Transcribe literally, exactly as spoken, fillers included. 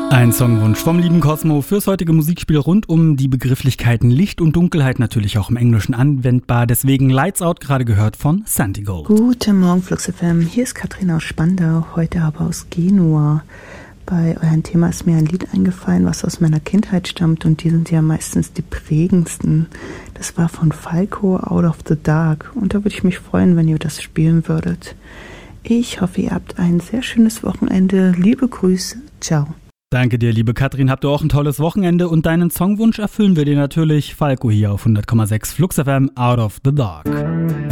Ein Songwunsch vom lieben Cosmo fürs heutige Musikspiel rund um die Begrifflichkeiten Licht und Dunkelheit, natürlich auch im Englischen anwendbar. Deswegen Lights Out, gerade gehört von Santigold. Guten Morgen, Flux F M. Hier ist Katrin aus Spandau, heute aber aus Genua. Bei eurem Thema ist mir ein Lied eingefallen, was aus meiner Kindheit stammt, und die sind ja meistens die prägendsten. Das war von Falco, Out of the Dark, und da würde ich mich freuen, wenn ihr das spielen würdet. Ich hoffe, ihr habt ein sehr schönes Wochenende. Liebe Grüße. Ciao. Danke dir, liebe Katrin. Habt ihr auch ein tolles Wochenende, und deinen Songwunsch erfüllen wir dir natürlich. Falco hier auf hundert Komma sechs Flux F M, Out of the Dark.